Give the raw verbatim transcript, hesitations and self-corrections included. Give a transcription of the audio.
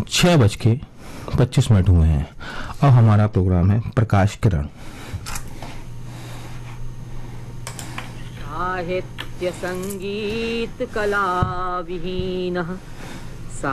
छः बज के पच्चीस मिनट हुए हैं और हमारा प्रोग्राम है प्रकाश किरण। साहित्य संगीत कला विहीन